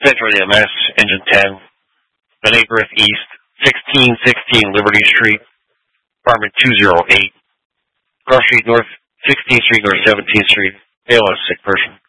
Central EMS, Engine 10, Van Aberth East, 1616 Liberty Street, Apartment 208, Cross Street North, 16th Street North, 17th Street, ALS sick person.